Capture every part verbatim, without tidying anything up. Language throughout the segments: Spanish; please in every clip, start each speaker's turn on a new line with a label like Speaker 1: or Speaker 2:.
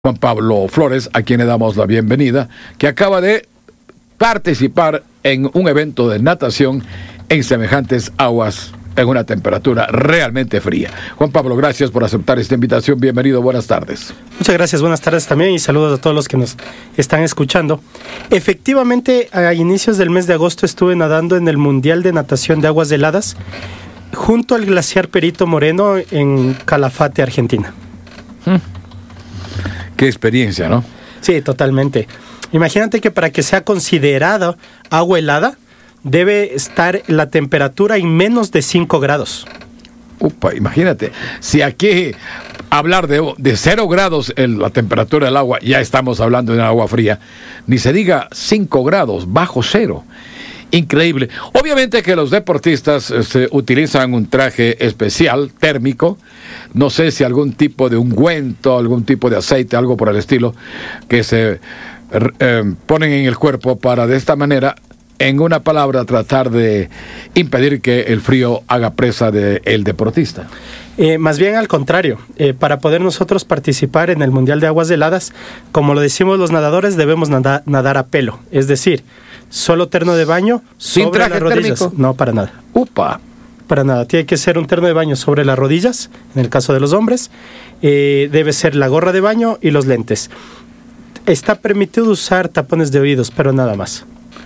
Speaker 1: Juan Pablo Flores, a quien le damos la bienvenida, que acaba de participar en un evento de natación en semejantes aguas en una temperatura realmente fría. Juan Pablo, gracias por aceptar esta invitación. Bienvenido, buenas tardes.
Speaker 2: Muchas gracias, buenas tardes también y saludos a todos los que nos están escuchando. Efectivamente, a inicios del mes de agosto estuve nadando en el Mundial de Natación de Aguas Heladas junto al glaciar Perito Moreno en Calafate, Argentina.
Speaker 1: Hmm. Qué experiencia, ¿no?
Speaker 2: Sí, totalmente. Imagínate que para que sea considerado agua helada, debe estar la temperatura en menos de cinco grados.
Speaker 1: Upa, imagínate, si aquí hablar de, de cero grados en la temperatura del agua, ya estamos hablando de agua fría, ni se diga cinco grados, bajo cero. Increíble. Obviamente que los deportistas eh, utilizan un traje especial, térmico, no sé si algún tipo de ungüento, algún tipo de aceite, algo por el estilo, que se eh, ponen en el cuerpo para de esta manera, en una palabra, tratar de impedir que el frío haga presa del deportista.
Speaker 2: Eh, más bien al contrario, eh, para poder nosotros participar en el Mundial de Aguas Heladas, como lo decimos los nadadores, debemos nada, nadar a pelo, es decir, solo terno de baño sobre
Speaker 1: ¿Sin traje
Speaker 2: las rodillas.
Speaker 1: térmico?
Speaker 2: No, para nada.
Speaker 1: Upa.
Speaker 2: Para nada, tiene que ser un terno de baño sobre las rodillas, en el caso de los hombres, eh, debe ser la gorra de baño y los lentes. Está permitido usar tapones de oídos, pero nada más.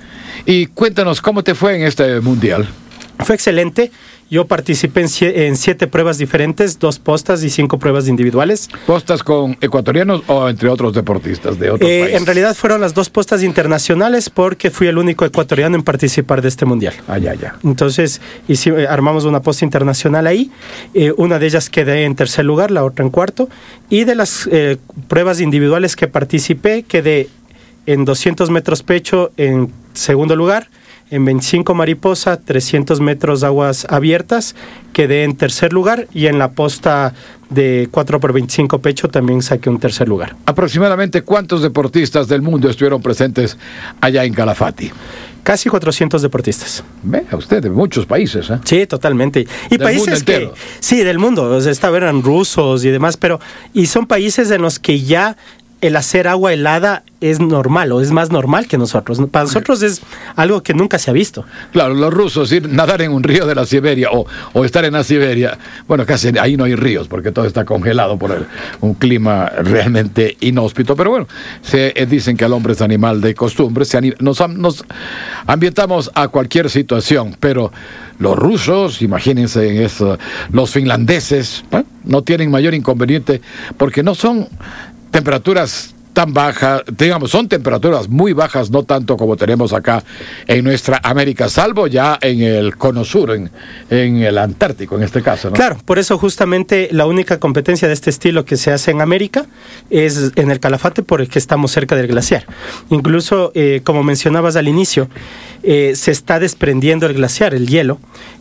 Speaker 1: Y cuéntanos, ¿cómo te fue en este mundial?
Speaker 2: Fue excelente. Yo participé en, siete, en siete pruebas diferentes, dos postas y cinco pruebas individuales.
Speaker 1: ¿Postas con ecuatorianos o entre otros deportistas de otros
Speaker 2: eh,
Speaker 1: países?
Speaker 2: En realidad fueron las dos postas internacionales porque fui el único ecuatoriano en participar de este mundial.
Speaker 1: Ah, ya, ya.
Speaker 2: Entonces hicimos, armamos una posta internacional ahí. Eh, una de ellas quedé en tercer lugar, la otra en cuarto. Y de las eh, pruebas individuales que participé, quedé en doscientos metros pecho en segundo lugar. En veinticinco mariposa, trescientos metros aguas abiertas, quedé en tercer lugar y en la posta de cuatro por veinticinco pecho también saqué un tercer lugar.
Speaker 1: ¿Aproximadamente cuántos deportistas del mundo estuvieron presentes allá en Calafate?
Speaker 2: Casi cuatrocientos deportistas.
Speaker 1: Vea usted, de muchos países, ¿eh?
Speaker 2: Sí, totalmente. Y
Speaker 1: del
Speaker 2: países que... Sí, del mundo. O sea, esta eran rusos y demás, pero... Y son países en los que ya el hacer agua helada es normal o es más normal que nosotros. Para nosotros es algo que nunca se ha visto.
Speaker 1: Claro, los rusos ir nadar en un río de la Siberia o, o estar en la Siberia, bueno, casi ahí no hay ríos porque todo está congelado por el, un clima realmente inhóspito, pero bueno, se eh, dicen que el hombre es animal de costumbre, se, nos, nos ambientamos a cualquier situación, pero los rusos, imagínense en eso, los finlandeses, ¿eh? no tienen mayor inconveniente porque no son temperaturas tan bajas, digamos, son temperaturas muy bajas, no tanto como tenemos acá en nuestra América, salvo ya en el cono sur, en, en el Antártico en este caso, ¿no?
Speaker 2: Claro, por eso justamente la única competencia de este estilo que se hace en América es en el Calafate porque estamos cerca del glaciar. Incluso, eh, como mencionabas al inicio, eh, se está desprendiendo el glaciar, el hielo.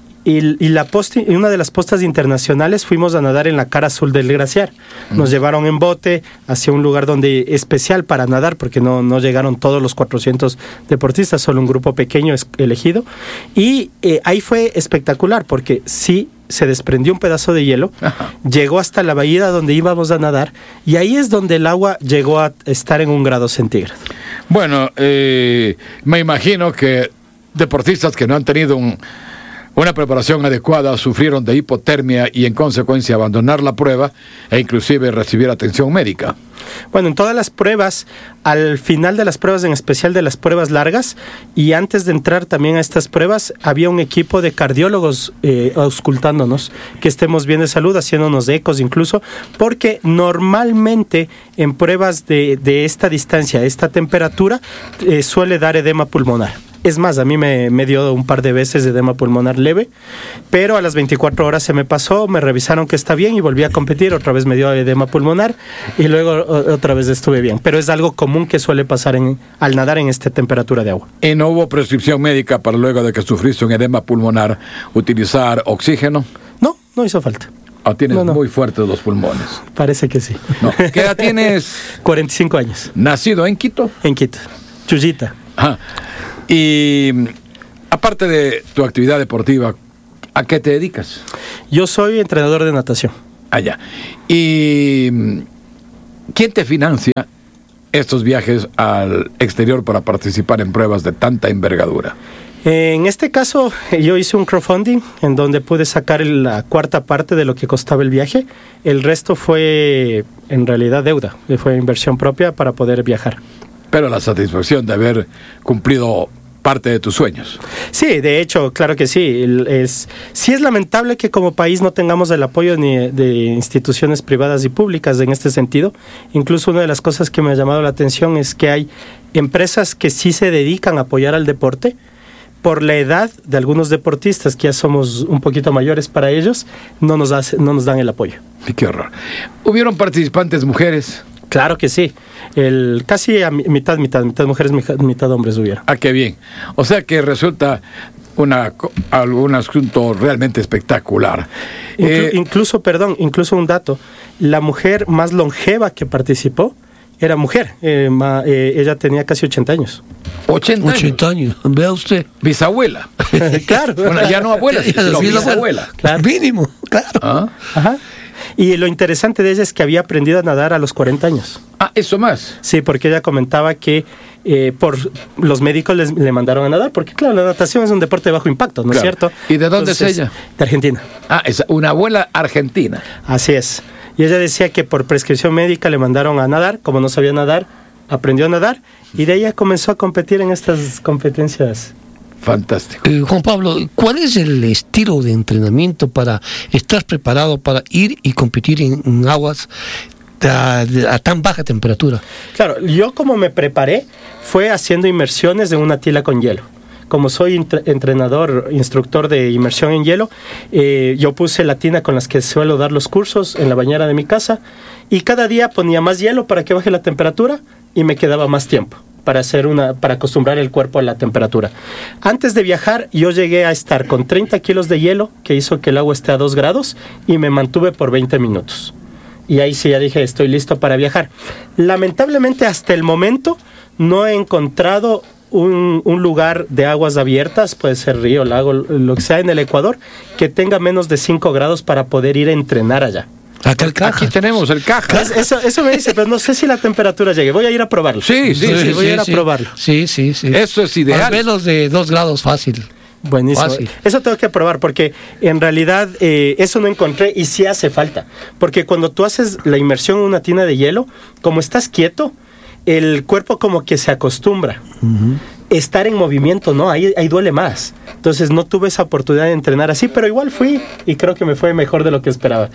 Speaker 2: Y, y la posta, una de las postas internacionales fuimos a nadar en la cara azul del glaciar. Nos mm. llevaron en bote hacia un lugar donde especial para nadar, porque no, no llegaron todos los cuatrocientos deportistas, solo un grupo pequeño es, elegido. Y eh, ahí fue espectacular, porque sí se desprendió un pedazo de hielo, Ajá. llegó hasta la bahía donde íbamos a nadar, y ahí es donde el agua llegó a estar en un grado centígrado.
Speaker 1: Bueno, eh, me imagino que deportistas que no han tenido un... una preparación adecuada, sufrieron de hipotermia y en consecuencia abandonar la prueba e inclusive recibir atención médica.
Speaker 2: Bueno, en todas las pruebas, al final de las pruebas, en especial de las pruebas largas, y antes de entrar también a estas pruebas, había un equipo de cardiólogos eh, auscultándonos, que estemos bien de salud, haciéndonos ecos incluso, porque normalmente en pruebas de, de esta distancia, esta temperatura, eh, suele dar edema pulmonar. Es más, a mí me, me dio un par de veces de edema pulmonar leve, pero a las veinticuatro horas se me pasó, me revisaron que está bien y volví a competir, otra vez me dio edema pulmonar y luego otra vez estuve bien. Pero es algo común que suele pasar en, al nadar en esta temperatura de agua.
Speaker 1: ¿Y no hubo prescripción médica para luego de que sufriste un edema pulmonar utilizar oxígeno?
Speaker 2: No, no hizo falta.
Speaker 1: ¿O tienes
Speaker 2: no, no.
Speaker 1: muy fuertes los pulmones?
Speaker 2: Parece que sí.
Speaker 1: No. ¿Qué edad tienes?
Speaker 2: cuarenta y cinco años.
Speaker 1: ¿Nacido en Quito?
Speaker 2: En Quito. Chuyita.
Speaker 1: Ajá. Y aparte de tu actividad deportiva, ¿a qué te dedicas?
Speaker 2: Yo soy entrenador de natación.
Speaker 1: Allá. Y ¿quién te financia estos viajes al exterior para participar en pruebas de tanta envergadura?
Speaker 2: En este caso, yo hice un crowdfunding en donde pude sacar la cuarta parte de lo que costaba el viaje. El resto fue, en realidad, deuda. Fue inversión propia para poder viajar.
Speaker 1: Pero la satisfacción de haber cumplido parte de tus sueños.
Speaker 2: Sí, de hecho, claro que sí. Es, sí es lamentable que como país no tengamos el apoyo ni de instituciones privadas y públicas en este sentido. Incluso una de las cosas que me ha llamado la atención es que hay empresas que sí se dedican a apoyar al deporte. Por la edad de algunos deportistas, que ya somos un poquito mayores para ellos, no nos, hace, no nos dan el apoyo.
Speaker 1: Qué horror. ¿Hubieron participantes mujeres?
Speaker 2: Claro que sí. El, casi a mitad, mitad, mitad mujeres, mitad hombres hubieron.
Speaker 1: Ah, qué bien. O sea que resulta una, algún asunto realmente espectacular.
Speaker 2: Inclu
Speaker 1: eh,
Speaker 2: incluso, perdón, incluso un dato. La mujer más longeva que participó era mujer. Eh, ma, eh, ella tenía casi ochenta años.
Speaker 1: ochenta años.
Speaker 3: ochenta años, vea usted.
Speaker 1: Bisabuela.
Speaker 2: Claro.
Speaker 1: Bueno, ya no abuela, sino bisabuela.
Speaker 3: Claro. Mínimo, claro.
Speaker 1: ¿Ah?
Speaker 2: Ajá. Y lo interesante de ella es que había aprendido a nadar a los cuarenta años.
Speaker 1: Ah, eso más.
Speaker 2: Sí, porque ella comentaba que eh, por los médicos les, le mandaron a nadar, porque claro, la natación es un deporte de bajo impacto, ¿no
Speaker 1: Claro.
Speaker 2: es cierto?
Speaker 1: ¿Y de dónde
Speaker 2: Entonces,
Speaker 1: es ella?
Speaker 2: De Argentina.
Speaker 1: Ah, es una abuela argentina.
Speaker 2: Así es. Y ella decía que por prescripción médica le mandaron a nadar, como no sabía nadar, aprendió a nadar y de ahí comenzó a competir en estas competencias.
Speaker 1: Fantástico.
Speaker 3: Eh, Juan Pablo, ¿cuál es el estilo de entrenamiento para estar preparado para ir y competir en, en aguas a, a tan baja temperatura?
Speaker 2: Claro, yo como me preparé fue haciendo inmersiones en una tila con hielo. Como soy entrenador, instructor de inmersión en hielo, eh, yo puse la tina con las que suelo dar los cursos en la bañera de mi casa y cada día ponía más hielo para que baje la temperatura y me quedaba más tiempo para hacer una, para acostumbrar el cuerpo a la temperatura. Antes de viajar, yo llegué a estar con treinta kilos de hielo, que hizo que el agua esté a dos grados, y me mantuve por veinte minutos. Y ahí sí ya dije, estoy listo para viajar. Lamentablemente, hasta el momento, no he encontrado un, un lugar de aguas abiertas, puede ser río, lago, lo que sea en el Ecuador, que tenga menos de cinco grados para poder ir a entrenar allá.
Speaker 3: Acá el Caja.
Speaker 1: Aquí tenemos el Caja.
Speaker 2: Es- Eso, eso me dice, pero no sé si la temperatura llegue. Voy a ir a probarlo.
Speaker 1: Sí, sí, sí.
Speaker 2: voy a ir a probarlo.
Speaker 3: Sí, sí, sí.
Speaker 1: Eso es ideal.
Speaker 3: Al menos de dos grados fácil.
Speaker 2: Buenísimo.
Speaker 3: Fácil.
Speaker 2: Eso tengo que probar porque en realidad eh, eso no encontré y sí hace falta. Porque cuando tú haces la inmersión en una tina de hielo, como estás quieto, el cuerpo como que se acostumbra.
Speaker 3: Uh-huh.
Speaker 2: Estar en movimiento, ¿no? Ahí, ahí duele más. Entonces no tuve esa oportunidad de entrenar así, pero igual fui y creo que me fue mejor de lo que esperaba.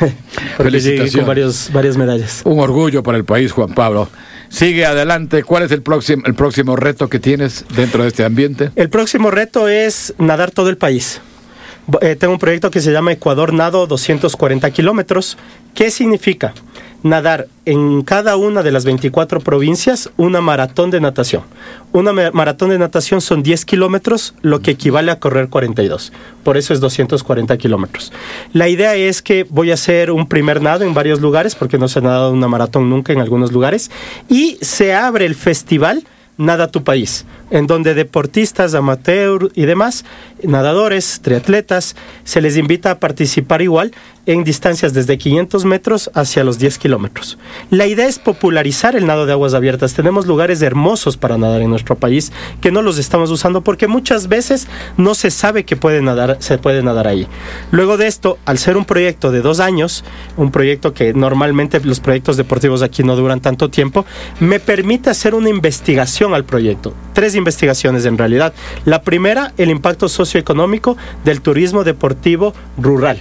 Speaker 2: Porque llegué con
Speaker 1: Felicitaciones.
Speaker 2: varios, varias medallas.
Speaker 1: Un orgullo para el país, Juan Pablo. Sigue adelante. ¿Cuál es el próximo, el próximo reto que tienes dentro de este ambiente?
Speaker 2: El próximo reto es nadar todo el país. Eh, tengo un proyecto que se llama Ecuador Nado doscientos cuarenta kilómetros. ¿Qué significa? Nadar en cada una de las veinticuatro provincias una maratón de natación. Una ma- maratón de natación son diez kilómetros, lo que equivale a correr cuarenta y dos. Por eso es doscientos cuarenta kilómetros. La idea es que voy a hacer un primer nado en varios lugares, porque no se ha nadado una maratón nunca en algunos lugares, y se abre el festival Nada tu País, en donde deportistas, amateur y demás, nadadores, triatletas, se les invita a participar igual en distancias desde quinientos metros hacia los diez kilómetros. La idea es popularizar el nado de aguas abiertas. Tenemos lugares hermosos para nadar en nuestro país que no los estamos usando porque muchas veces no se sabe que puede nadar, se puede nadar ahí. Luego de esto, al ser un proyecto de dos años, un proyecto que normalmente los proyectos deportivos aquí no duran tanto tiempo, me permite hacer una investigación al proyecto. Tres investigaciones en realidad. La primera, el impacto socioeconómico del turismo deportivo rural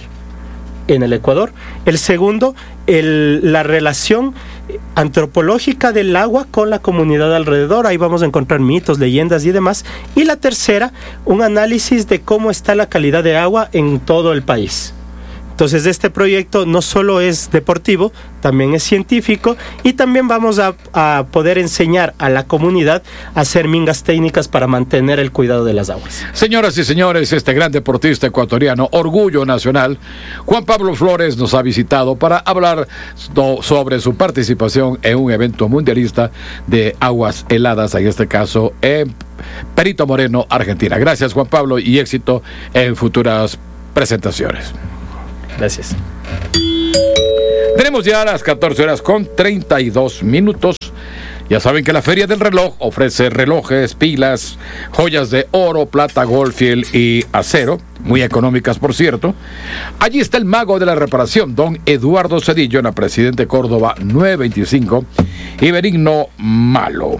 Speaker 2: en el Ecuador. El segundo, el, la relación antropológica del agua con la comunidad alrededor. Ahí vamos a encontrar mitos, leyendas y demás. Y la tercera, un análisis de cómo está la calidad de agua en todo el país. Entonces este proyecto no solo es deportivo, también es científico y también vamos a, a poder enseñar a la comunidad a hacer mingas técnicas para mantener el cuidado de las aguas.
Speaker 1: Señoras y señores, este gran deportista ecuatoriano, orgullo nacional, Juan Pablo Flores, nos ha visitado para hablar so- sobre su participación en un evento mundialista de aguas heladas, en este caso en Perito Moreno, Argentina. Gracias, Juan Pablo, y éxito en futuras presentaciones.
Speaker 2: Gracias.
Speaker 1: Tenemos ya las catorce horas con treinta y dos minutos. Ya saben que la Feria del Reloj ofrece relojes, pilas, joyas de oro, plata, gold, fiel y acero, muy económicas por cierto. Allí está el mago de la reparación, don Eduardo Cedillo, en la Presidente Córdoba nueve veinticinco y Benigno Malo.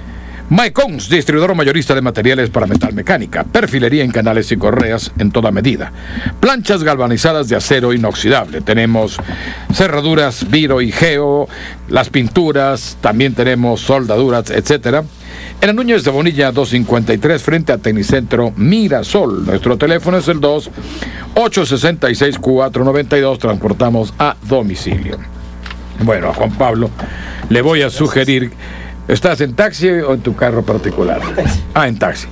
Speaker 1: Maecons, distribuidor mayorista de materiales para metalmecánica, perfilería en canales y correas en toda medida, planchas galvanizadas de acero inoxidable, tenemos cerraduras Viro y Geo, las pinturas, también tenemos soldaduras, etcétera. En la Núñez de Bonilla doscientos cincuenta y tres, frente a Tecnicentro Mirasol. Nuestro teléfono es el dos ocho seis seis cuatro nueve dos, transportamos a domicilio. Bueno, a Juan Pablo le voy a sugerir... ¿Estás en taxi o en tu carro particular? Ah, en taxi.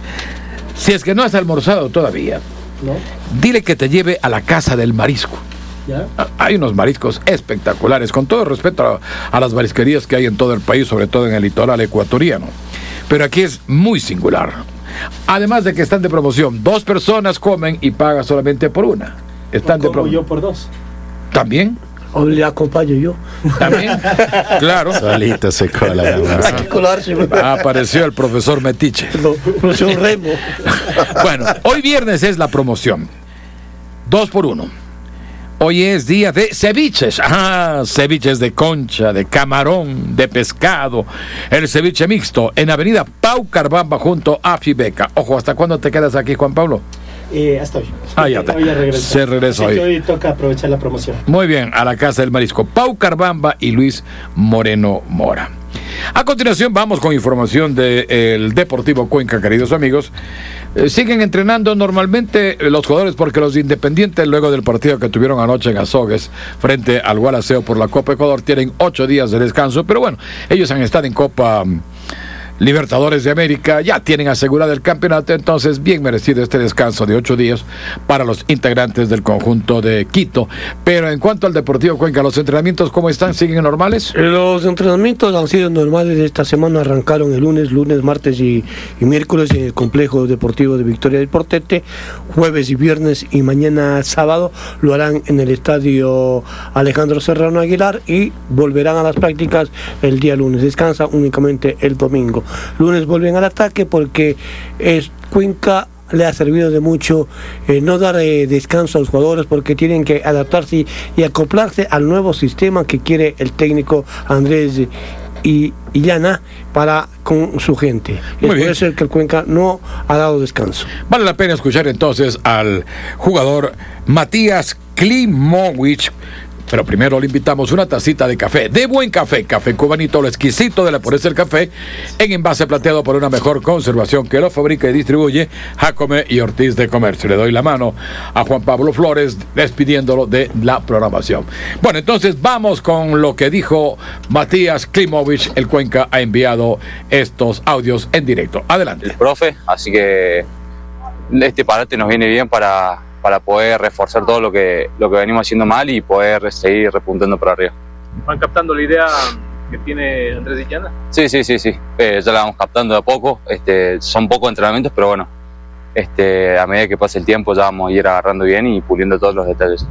Speaker 1: Si es que no has almorzado todavía, ¿no? Dile que te lleve a la Casa del Marisco. ¿Ya? Hay unos mariscos espectaculares, con todo respeto a, a las marisquerías que hay en todo el país, sobre todo en el litoral ecuatoriano. Pero aquí es muy singular. Además de que están de promoción, dos personas comen y pagan solamente por una. Están de promoción.
Speaker 2: Yo por dos.
Speaker 1: ¿También?
Speaker 3: O le acompaño yo.
Speaker 1: También, claro.
Speaker 4: Solito se cola.
Speaker 3: Hay que colarse.
Speaker 1: Apareció el profesor Metiche.
Speaker 3: No, profesor Remo.
Speaker 1: Bueno, hoy viernes es la promoción. Dos por uno. Hoy es día de ceviches. Ah, ceviches de concha, de camarón, de pescado. El ceviche mixto en Avenida Pau Carbamba junto a Fibeca. Ojo, ¿hasta cuándo te quedas aquí, Juan Pablo?
Speaker 2: Eh, hasta hoy.
Speaker 1: Ah, ya está.
Speaker 2: Hoy ya regreso.
Speaker 1: Se regresa
Speaker 2: Así
Speaker 1: hoy.
Speaker 2: que hoy toca aprovechar la promoción.
Speaker 1: Muy bien, a la Casa del Marisco. Pau Carbamba y Luis Moreno Mora. A continuación vamos con información del Deportivo Cuenca, queridos amigos. Eh, siguen entrenando normalmente los jugadores porque los de Independiente, luego del partido que tuvieron anoche en Azogues frente al Gualaceo por la Copa Ecuador, tienen ocho días de descanso, pero bueno, ellos han estado en Copa Libertadores de América, ya tienen asegurado el campeonato, entonces bien merecido este descanso de ocho días para los integrantes del conjunto de Quito. Pero en cuanto al Deportivo Cuenca, ¿los entrenamientos cómo están? ¿Siguen normales?
Speaker 3: Los entrenamientos han sido normales. Esta semana arrancaron el lunes, lunes, martes y, y miércoles en el complejo deportivo de Victoria del Portete. Jueves y viernes y mañana sábado lo harán en el estadio Alejandro Serrano Aguilar y volverán a las prácticas el día lunes. Descansa únicamente el domingo. Lunes vuelven al ataque porque es Cuenca le ha servido de mucho eh, no dar eh, descanso a los jugadores porque tienen que adaptarse y acoplarse al nuevo sistema que quiere el técnico Andrés y Illana para con su gente. Y es por eso que el Cuenca no ha dado descanso.
Speaker 1: Vale la pena escuchar entonces al jugador Matías Klimovic. Pero primero le invitamos una tacita de café, de buen café, café cubanito, lo exquisito de la pureza del café, en envase plateado por una mejor conservación que lo fabrica y distribuye Jacome y Ortiz de Comercio. Le doy la mano a Juan Pablo Flores despidiéndolo de la programación. Bueno, entonces vamos con lo que dijo Matías Klimovic. El Cuenca ha enviado estos audios en directo. Adelante.
Speaker 5: El profe, así que este parate nos viene bien para... para poder reforzar todo lo que lo que venimos haciendo mal y poder seguir repuntando para arriba.
Speaker 6: ¿Van captando la idea que tiene Andrés Illana?
Speaker 5: Sí, sí, sí, sí. Eh, ya la vamos captando de a poco. Este, son pocos entrenamientos, pero bueno, este, a medida que pase el tiempo ya vamos a ir agarrando bien y puliendo todos los detalles.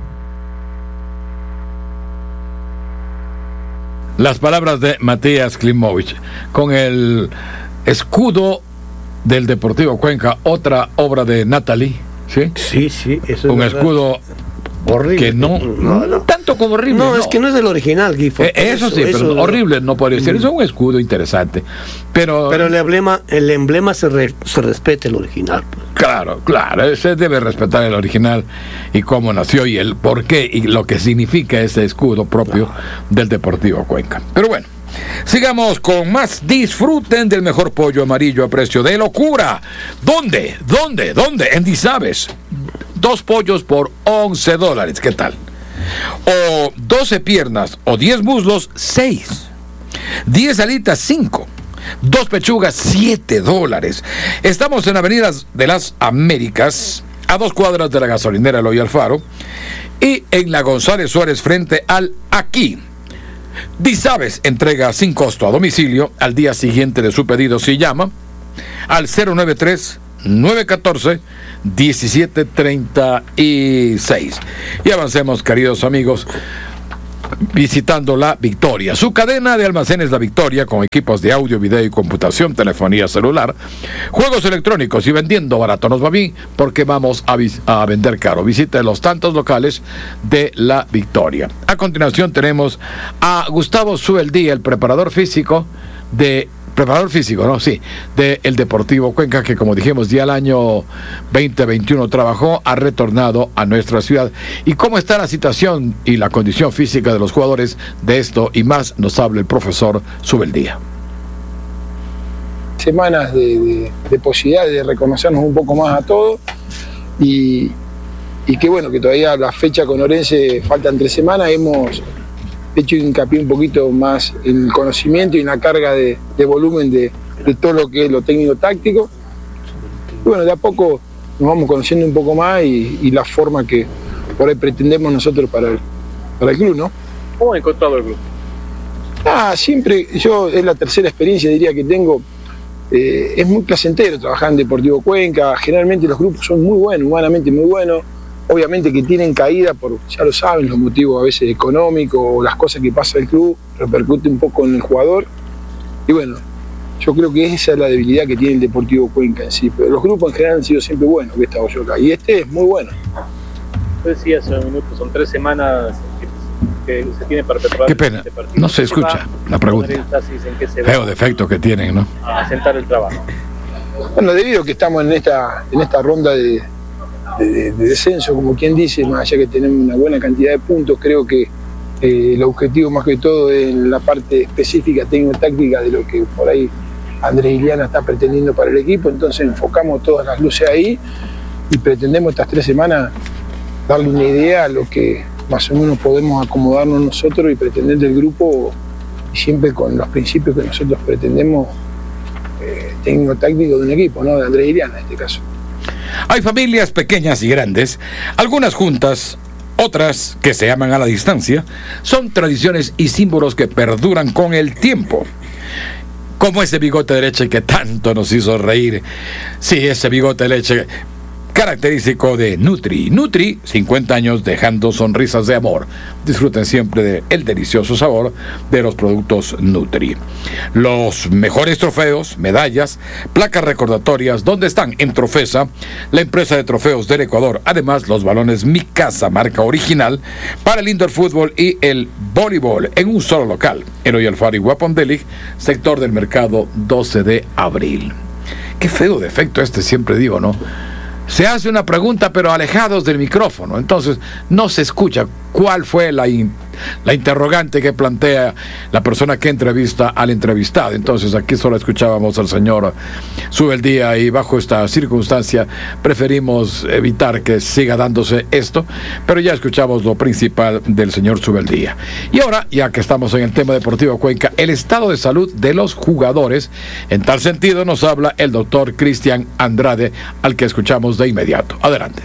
Speaker 1: Las palabras de Matías Klimovic con el escudo del Deportivo Cuenca, otra obra de Natalie. ¿Sí?
Speaker 3: Sí, sí, eso
Speaker 1: un
Speaker 3: es
Speaker 1: escudo
Speaker 3: horrible.
Speaker 1: Que no,
Speaker 3: no, no,
Speaker 1: tanto como horrible.
Speaker 3: No,
Speaker 1: no,
Speaker 3: es que no es del original, Guifo.
Speaker 1: Eh, eso, eso sí, eso, pero eso, horrible no podría ser. Mm. Eso es un escudo interesante. Pero,
Speaker 3: pero el emblema, el emblema se, re, se respeta el original. Pues.
Speaker 1: Claro, claro, se debe respetar el original y cómo nació y el por qué y lo que significa ese escudo propio claro. del Deportivo Cuenca. Pero bueno. Sigamos con más. Disfruten del mejor pollo amarillo a precio de locura. ¿Dónde? ¿Dónde? ¿Dónde? En Disabes. Dos pollos por once dólares. ¿Qué tal? O doce piernas o diez muslos, seis. diez alitas, cinco. Dos pechugas, siete dólares. Estamos en Avenidas de las Américas, a dos cuadras de la gasolinera Eloy Alfaro, y en la González Suárez frente al Aquí. Disabes entrega sin costo a domicilio al día siguiente de su pedido si llama al cero nueve tres, nueve uno cuatro, uno siete tres seis. Y avancemos, queridos amigos. visitando La Victoria. Su cadena de almacenes La Victoria, con equipos de audio, video y computación, telefonía celular, juegos electrónicos y vendiendo barato. Nos va bien porque vamos a, a vender caro. Visite los tantos locales de La Victoria. A continuación tenemos a Gustavo Subeldía, el preparador físico de Preparador físico, ¿no? Sí, de el Deportivo Cuenca, que como dijimos, ya el año veinte veintiuno trabajó, ha retornado a nuestra ciudad. ¿Y cómo está la situación y la condición física de los jugadores? De esto y más nos habla el profesor Subeldía.
Speaker 4: Semanas de, de, de posibilidades de reconocernos un poco más a todos y, y que bueno, que todavía la fecha con Orense faltan tres semanas, hemos hecho hincapié un poquito más en el conocimiento y en la carga de, de volumen de, de todo lo que es lo técnico-táctico. Y bueno, de a poco nos vamos conociendo un poco más y, y la forma que por ahí pretendemos nosotros para el, para el club, ¿no?
Speaker 6: ¿Cómo ha encontrado el club?
Speaker 4: Ah, siempre, yo es la tercera experiencia diría que tengo, eh, es muy placentero trabajar en Deportivo Cuenca, generalmente los grupos son muy buenos, humanamente muy buenos. Obviamente que tienen caída por, ya lo saben, los motivos a veces económicos o las cosas que pasa el club, repercute un poco en el jugador. Y bueno, yo creo que esa es la debilidad que tiene el Deportivo Cuenca en sí. Pero los grupos en general han sido siempre buenos, que estaba yo acá. Y este es muy bueno.
Speaker 6: Usted decía hace un minuto, son tres semanas que, que se tiene para preparar.
Speaker 1: Qué pena,
Speaker 6: este partido.
Speaker 1: no se escucha la pregunta. Feo defecto que tienen, ¿no?
Speaker 6: A sentar el trabajo.
Speaker 4: Bueno, debido a que estamos en esta, en esta ronda de... De, de descenso, como quien dice, más allá que tenemos una buena cantidad de puntos, creo que eh, el objetivo más que todo es en la parte específica técnico-táctica de lo que por ahí Andrés Iliana está pretendiendo para el equipo, entonces enfocamos todas las luces ahí y pretendemos estas tres semanas darle una idea a lo que más o menos podemos acomodarnos nosotros y pretender del grupo, y siempre con los principios que nosotros pretendemos eh, técnico-táctico de un equipo, ¿no? De Andrés Iliana en este caso.
Speaker 1: Hay familias pequeñas y grandes, algunas juntas, otras que se aman a la distancia. Son tradiciones y símbolos que perduran con el tiempo. Como ese bigote de leche que tanto nos hizo reír. Sí, ese bigote de leche característico de Nutri. Nutri, cincuenta años dejando sonrisas de amor. Disfruten siempre del el delicioso sabor de los productos Nutri. Los mejores trofeos, medallas, placas recordatorias, ¿dónde están? En Trofesa, la empresa de trofeos del Ecuador. Además, los balones Mi Casa, marca original, para el indoor fútbol y el voleibol en un solo local. En Oyalfaro y Guapondelic, sector del mercado doce de abril. Qué feo defecto este, siempre digo, ¿no? Se hace una pregunta pero alejados del micrófono, entonces no se escucha cuál fue la, in, la interrogante que plantea la persona que entrevista al entrevistado. Entonces aquí solo escuchábamos al señor Subeldía y bajo esta circunstancia preferimos evitar que siga dándose esto, pero ya escuchamos lo principal del señor Subeldía. Y ahora, ya que estamos en el tema Deportivo Cuenca, el estado de salud de los jugadores, en tal sentido nos habla el doctor Cristian Andrade, al que escuchamos de inmediato. Adelante.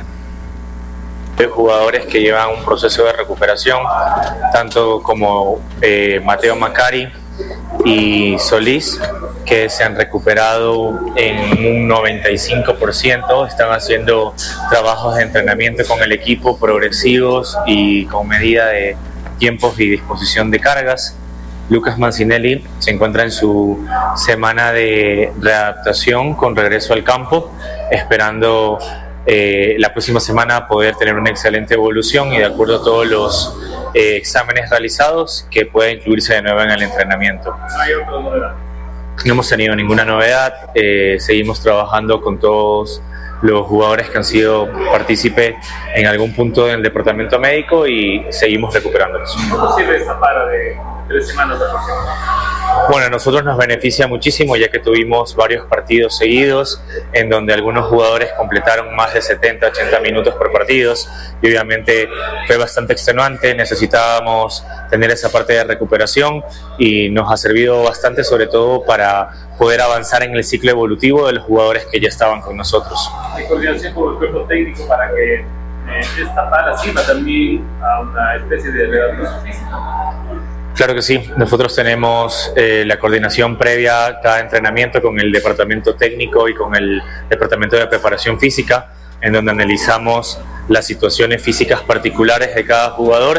Speaker 7: De jugadores que llevan un proceso de recuperación, tanto como eh, Mateo Macari y Solís, que se han recuperado en un noventa y cinco por ciento, están haciendo trabajos de entrenamiento con el equipo progresivos y con medida de tiempos y disposición de cargas. Lucas Mancinelli se encuentra en su semana de readaptación con regreso al campo, esperando eh, la próxima semana poder tener una excelente evolución y de acuerdo a todos los eh, exámenes realizados que pueda incluirse de nuevo en el entrenamiento.
Speaker 6: ¿No hay otra novedad?
Speaker 7: No hemos tenido ninguna novedad, eh, seguimos trabajando con todos los jugadores que han sido partícipes en algún punto del departamento médico y seguimos recuperándolos.
Speaker 6: ¿Cómo sirve esta para de tres semanas de próxima?
Speaker 7: Bueno, a nosotros nos beneficia muchísimo ya que tuvimos varios partidos seguidos en donde algunos jugadores completaron más de setenta, ochenta minutos por partidos y obviamente fue bastante extenuante, necesitábamos tener esa parte de recuperación y nos ha servido bastante sobre todo para poder avanzar en el ciclo evolutivo de los jugadores que ya estaban con nosotros.
Speaker 6: ¿Hay coordinación con el cuerpo técnico para que eh, esta para sirva también a una especie de readaptación física?
Speaker 7: Claro que sí, nosotros tenemos eh, la coordinación previa a cada entrenamiento con el departamento técnico y con el departamento de preparación física, en donde analizamos las situaciones físicas particulares de cada jugador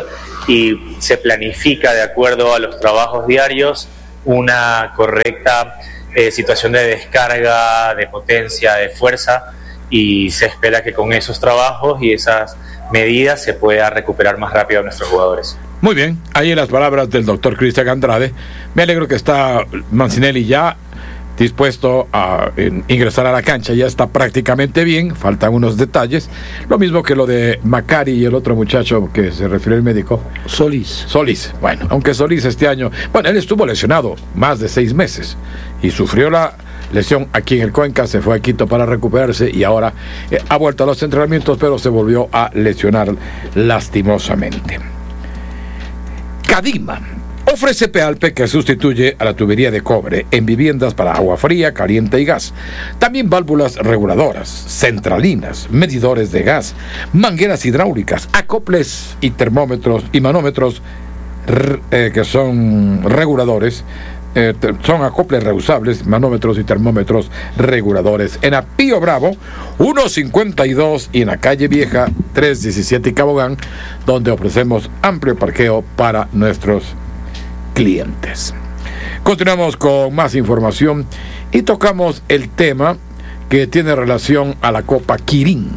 Speaker 7: y se planifica de acuerdo a los trabajos diarios una correcta eh, situación de descarga, de potencia, de fuerza, y se espera que con esos trabajos y esas medidas se pueda recuperar más rápido a nuestros jugadores.
Speaker 1: Muy bien, ahí las palabras del doctor Cristian Andrade. Me alegro que está Mancinelli ya dispuesto a en, ingresar a la cancha, ya está prácticamente bien, faltan unos detalles, lo mismo que lo de Macari y el otro muchacho que se refirió el médico,
Speaker 3: Solís.
Speaker 1: Solís, bueno, aunque Solís este año, bueno, él estuvo lesionado más de seis meses y sufrió la lesión aquí en el Cuenca, se fue a Quito para recuperarse y ahora eh, ha vuelto a los entrenamientos, pero se volvió a lesionar lastimosamente. Cadima ofrece Pealpe, que sustituye a la tubería de cobre en viviendas para agua fría, caliente y gas. También válvulas reguladoras, centralinas, medidores de gas, mangueras hidráulicas, acoples y termómetros y manómetros eh, que son reguladores. Eh, son acoples reusables, manómetros y termómetros reguladores en Apío Bravo ciento cincuenta y dos y en la calle Vieja trescientos diecisiete y Cabogán, donde ofrecemos amplio parqueo para nuestros clientes. Continuamos con más información y tocamos el tema que tiene relación a la Copa Quirín.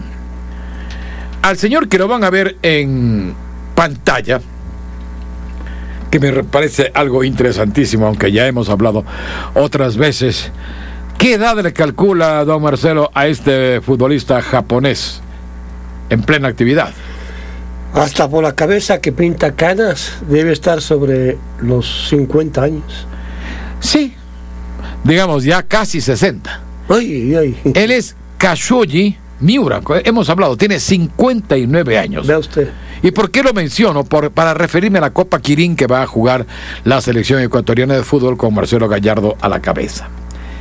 Speaker 1: Al señor que lo van a ver en pantalla, que me parece algo interesantísimo, aunque ya hemos hablado otras veces. ¿Qué edad le calcula, don Marcelo, a este futbolista japonés en plena actividad?
Speaker 3: Hasta por la cabeza que pinta canas, debe estar sobre los cincuenta años.
Speaker 1: Sí, digamos ya casi sesenta.
Speaker 3: Ay, ay.
Speaker 1: Él es Kazuyoshi Miura, hemos hablado, tiene cincuenta y nueve años.
Speaker 3: Vea usted.
Speaker 1: ¿Y por qué lo menciono? Por, para referirme a la Copa Quirín que va a jugar la selección ecuatoriana de fútbol con Marcelo Gallardo a la cabeza.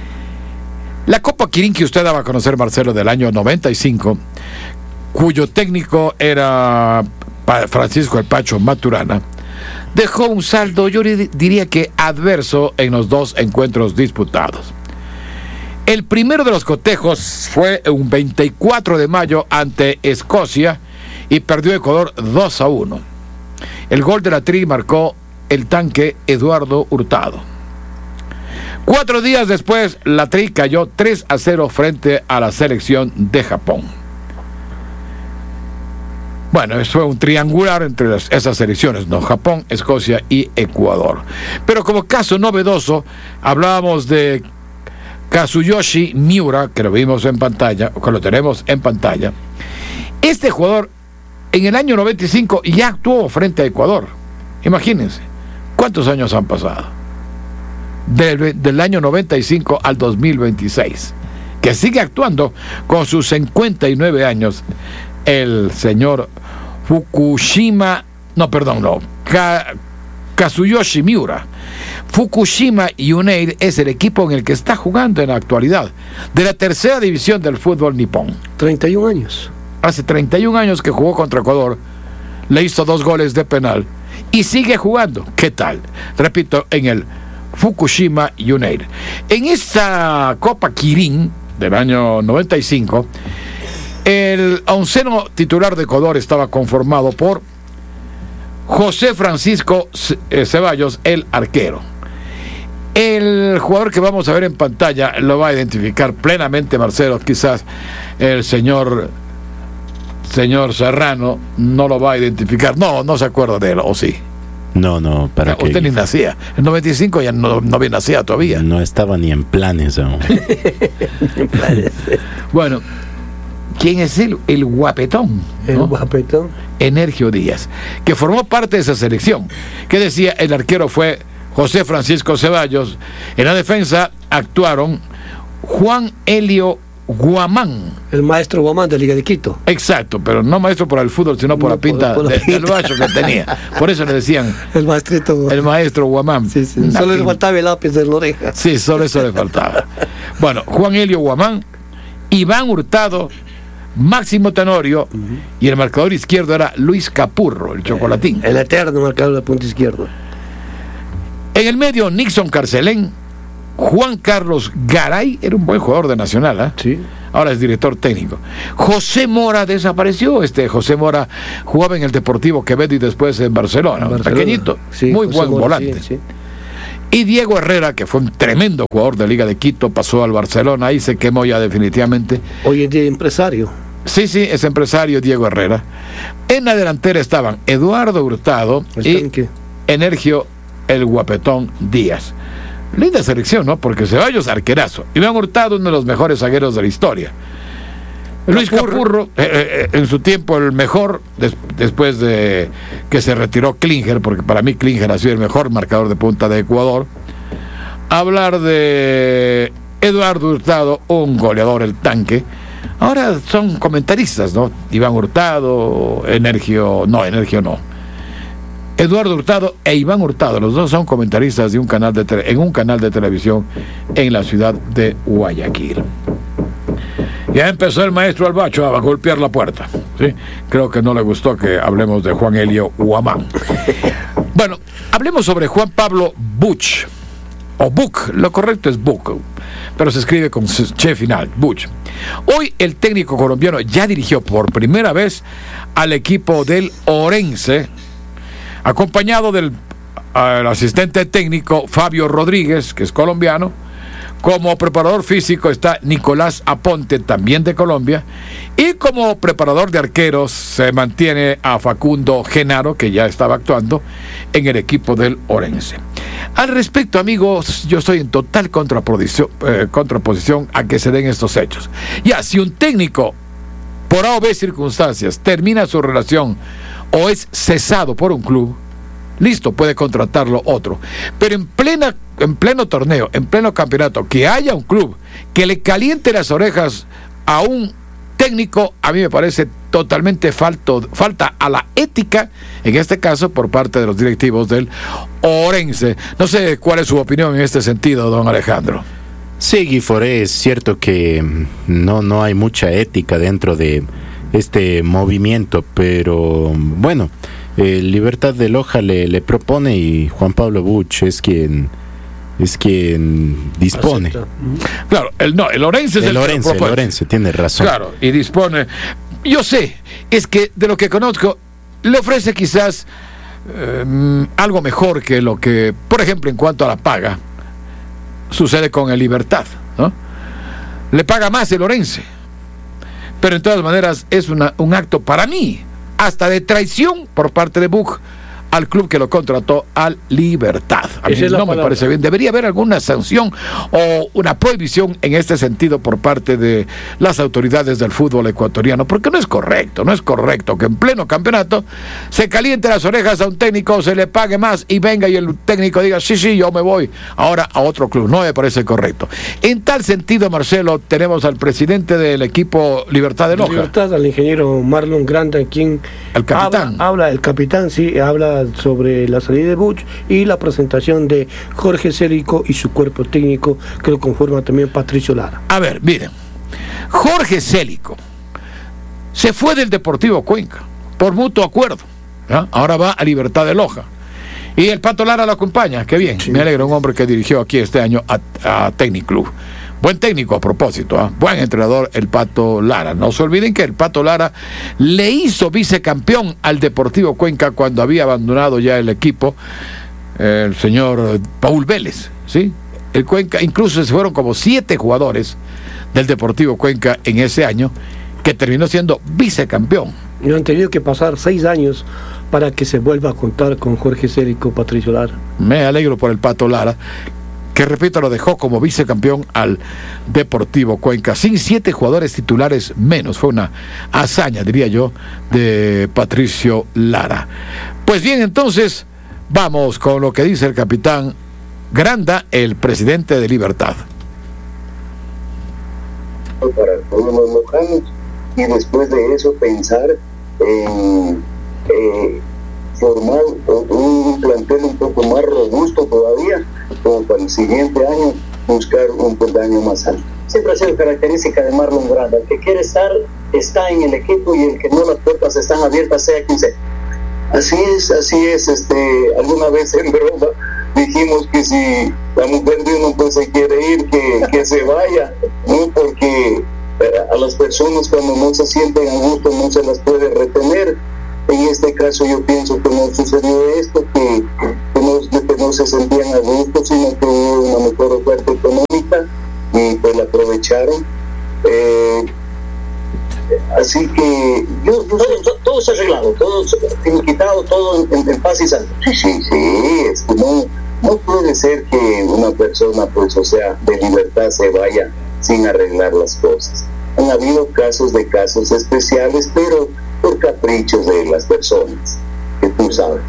Speaker 1: La Copa Quirín que usted daba a conocer, Marcelo, del año noventa y cinco, cuyo técnico era Francisco El Pacho Maturana, dejó un saldo, yo diría que adverso, en los dos encuentros disputados. El primero de los cotejos fue un veinticuatro de mayo ante Escocia y perdió Ecuador dos a uno. El gol de la Tri marcó el tanque Eduardo Hurtado. Cuatro días después, la Tri cayó tres a cero frente a la selección de Japón. Bueno, eso fue un triangular entre las, esas selecciones, ¿no? Japón, Escocia y Ecuador. Pero como caso novedoso, hablábamos de Kazuyoshi Miura, que lo vimos en pantalla, o que lo tenemos en pantalla. Este jugador en el año noventa y cinco ya actuó frente a Ecuador. Imagínense, ¿cuántos años han pasado? Del, del año noventa y cinco al dos mil veintiséis. Que sigue actuando con sus cincuenta y nueve años el señor Fukushima, no, perdón, no, Ka, Kazuyoshi Miura. Fukushima United es el equipo en el que está jugando en la actualidad, de la tercera división del fútbol nipón.
Speaker 3: treinta y un años.
Speaker 1: Hace treinta y un años que jugó contra Ecuador, le hizo dos goles de penal y sigue jugando. ¿Qué tal? Repito, en el Fukushima United. En esta Copa Quirín del año noventa y cinco, el onceno titular de Ecuador estaba conformado por José Francisco Ceballos, el arquero. El jugador que vamos a ver en pantalla lo va a identificar plenamente Marcelo, quizás el señor señor Serrano no lo va a identificar. No, no se acuerda de él, ¿o sí?
Speaker 8: No, no, para
Speaker 1: Usted
Speaker 8: qué.
Speaker 1: ni nacía. En noventa y cinco ya no, no bien nacía todavía.
Speaker 8: No estaba ni en planes aún.
Speaker 1: Bueno, ¿quién es él? El guapetón,
Speaker 3: El
Speaker 1: ¿no?
Speaker 3: guapetón.
Speaker 1: Energio Díaz, que formó parte de esa selección. Que decía, el arquero fue José Francisco Ceballos. En la defensa actuaron Juan Helio Guamán.
Speaker 3: El maestro Guamán de Liga de Quito.
Speaker 1: Exacto, pero no maestro por el fútbol, sino por
Speaker 3: No,
Speaker 1: la pinta
Speaker 3: por- por la
Speaker 1: de- del
Speaker 3: pinta.
Speaker 1: bacho que tenía. Por eso le decían
Speaker 3: El maestrito.
Speaker 1: el maestro Guamán.
Speaker 3: Sí, sí.
Speaker 1: Una
Speaker 3: Solo le
Speaker 1: pinta.
Speaker 3: faltaba el lápiz de la oreja.
Speaker 1: Sí, solo eso le faltaba. Bueno, Juan Helio Guamán, Iván Hurtado, Máximo Tenorio, y el marcador izquierdo era Luis Capurro, el chocolatín.
Speaker 3: El eterno marcador de punta izquierdo.
Speaker 1: En el medio, Nixon Carcelén, Juan Carlos Garay, era un buen jugador de Nacional, ¿eh?
Speaker 3: Sí.
Speaker 1: ahora es director técnico. José Mora desapareció. Este José Mora jugaba en el Deportivo Quevedo y después en Barcelona,
Speaker 3: Barcelona.
Speaker 1: pequeñito,
Speaker 3: Sí,
Speaker 1: muy
Speaker 3: José
Speaker 1: buen
Speaker 3: Mora,
Speaker 1: volante.
Speaker 3: sí, sí.
Speaker 1: Y Diego Herrera, que fue un tremendo jugador de Liga de Quito, pasó al Barcelona, ahí se quemó ya definitivamente.
Speaker 3: Hoy en día empresario.
Speaker 1: Sí, sí, es empresario Diego Herrera. En la delantera estaban Eduardo Hurtado
Speaker 3: El
Speaker 1: y
Speaker 3: tanque.
Speaker 1: Energio el Guapetón Díaz. Linda selección, ¿no? Porque Ceballos, arquerazo. Iván Hurtado, uno de los mejores zagueros de la historia. Luis Capurro, eh, eh, en su tiempo el mejor, des, después de que se retiró Klinger, porque para mí Klinger ha sido el mejor marcador de punta de Ecuador. Hablar de Eduardo Hurtado, un goleador, el tanque. Ahora son comentaristas, ¿no? Iván Hurtado, Energio, no, Energio no. Eduardo Hurtado e Iván Hurtado, los dos son comentaristas de un canal de tele, en un canal de televisión en la ciudad de Guayaquil. Ya empezó el maestro Albacho a golpear la puerta, ¿sí? Creo que no le gustó que hablemos de Juan Elio Huamán. Bueno, hablemos sobre Juan Pablo Buch, o Buch, lo correcto es Buch, pero se escribe con che final, Buch. Hoy el técnico colombiano ya dirigió por primera vez al equipo del Orense, acompañado del uh, asistente técnico Fabio Rodríguez, que es colombiano. Como preparador físico está Nicolás Aponte, también de Colombia, y como preparador de arqueros se mantiene a Facundo Genaro, que ya estaba actuando en el equipo del Orense. Al respecto, amigos, yo estoy en total contraposición, eh, contraposición a que se den estos hechos. Ya, si un técnico, por A o B circunstancias, termina su relación o es cesado por un club, listo, puede contratarlo otro. Pero en plena, en pleno torneo, en pleno campeonato, que haya un club que le caliente las orejas a un técnico, a mí me parece totalmente falto, falta a la ética, en este caso por parte de los directivos del Orense. No sé cuál es su opinión en este sentido, don Alejandro.
Speaker 8: Sí, Guiforé, es cierto que no, no hay mucha ética dentro de este movimiento, pero bueno, eh, Libertad de Loja le, le propone y Juan Pablo Buch es quien es quien dispone.
Speaker 3: Acepta.
Speaker 1: Claro, el, no, el Orense es el,
Speaker 8: el Orense, el Orense, tiene razón.
Speaker 1: Claro, y dispone. Yo sé, es que de lo que conozco, le ofrece quizás eh, algo mejor que lo que, por ejemplo, en cuanto a la paga, sucede con el Libertad, ¿no? Le paga más el Orense, pero en todas maneras es una, un acto para mí hasta de traición por parte de Buch al club que lo contrató, al Libertad. A mí
Speaker 3: Esa es la
Speaker 1: no me
Speaker 3: palabra.
Speaker 1: parece bien. Debería haber alguna sanción o una prohibición en este sentido por parte de las autoridades del fútbol ecuatoriano, porque no es correcto, no es correcto que en pleno campeonato se caliente las orejas a un técnico, se le pague más y venga y el técnico diga, sí, sí, yo me voy ahora a otro club. No me parece correcto. En tal sentido, Marcelo, tenemos al presidente del equipo Libertad de Loja.
Speaker 3: Libertad, al ingeniero Marlon Granda, quien
Speaker 1: El capitán.
Speaker 3: Habla, habla, el capitán, sí, habla sobre la salida de Buch y la presentación de Jorge Célico y su cuerpo técnico, que lo conforma también Patricio Lara.
Speaker 1: A ver, miren, Jorge Célico se fue del Deportivo Cuenca por mutuo acuerdo, ¿ya? Ahora va a Libertad de Loja y el Pato Lara lo acompaña. Qué bien, sí. Me alegra, un hombre que dirigió aquí este año a, a Technic Club. Buen técnico a propósito, ¿eh? Buen entrenador el Pato Lara. No se olviden que el Pato Lara le hizo vicecampeón al Deportivo Cuenca cuando había abandonado ya el equipo el señor Paul Vélez, ¿sí? El Cuenca, incluso se fueron como siete jugadores del Deportivo Cuenca en ese año, que terminó siendo vicecampeón.
Speaker 3: Y han tenido que pasar seis años para que se vuelva a contar con Jorge Célico, Patricio Lara.
Speaker 1: Me alegro por el Pato Lara, que repito, lo dejó como vicecampeón al Deportivo Cuenca, sin siete jugadores titulares menos. Fue una hazaña, diría yo, de Patricio Lara. Pues bien, entonces, vamos con lo que dice el capitán Granda, el presidente de Libertad.
Speaker 9: Para todos los locales, y después de eso pensar en eh, formar un plantel un poco más robusto todavía, como para el siguiente año buscar un peldaño más alto. Siempre ha sido característica de Marlon Granda: el que quiere estar está en el equipo, y el que no, las puertas están abiertas, sea quien sea. Así es, así es. Este, alguna vez en broma dijimos que si la mujer de uno pues se quiere ir, que, que se vaya, ¿no? Porque personas cuando no se sienten a gusto no se las puede retener. En este caso yo pienso que no sucedió esto, que, que, no, que no se sentían a gusto, sino que hubo una mejor oferta económica y pues la aprovecharon. Eh, así que yo, yo todo, todo, todo se ha arreglado, todo quitado, todo en, en paz y salud. Sí, sí, sí, es que no, no puede ser que una persona, pues, o sea, de libertad se vaya sin arreglar las cosas. Han habido casos de casos especiales, pero por caprichos de las personas, que tú sabes.